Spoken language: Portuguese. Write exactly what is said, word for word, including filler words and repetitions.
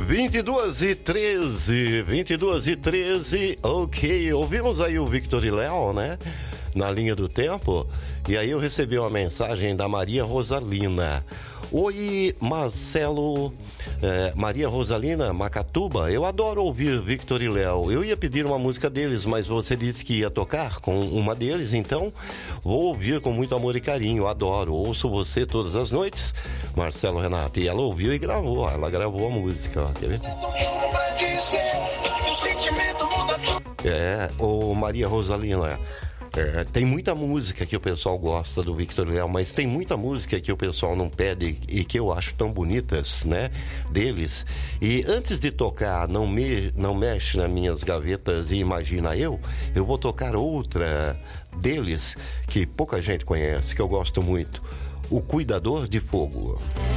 vinte e duas e treze, vinte e duas e treze, ok, ouvimos aí o Victor e Léo, né, na linha do tempo, e aí eu recebi uma mensagem da Maria Rosalina. Oi, Marcelo, é, Maria Rosalina, Macatuba, eu adoro ouvir Victor e Léo. Eu ia pedir uma música deles, mas você disse que ia tocar com uma deles, então vou ouvir com muito amor e carinho, adoro. Ouço você todas as noites, Marcelo Renato. E ela ouviu e gravou, ela gravou a música, ó, quer ver? É, ô Maria Rosalina, é, tem muita música que o pessoal gosta do Victor e Léo, mas tem muita música que o pessoal não pede e que eu acho tão bonitas, né, deles. E antes de tocar Não, me, não Mexe nas Minhas Gavetas e Imagina Eu, eu vou tocar outra deles que pouca gente conhece, que eu gosto muito, O Cuidador de Fogo.